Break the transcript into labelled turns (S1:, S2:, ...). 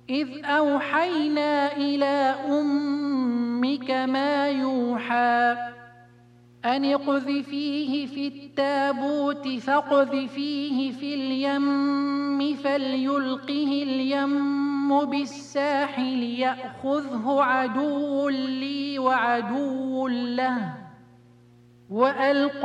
S1: إذ أوحينا إلى أمك ما يوحى أن اقذفيه في التابوت فاقذفيه في اليم فليلقه اليم بالساحل يأخذه عدو لي وعدو له وألقى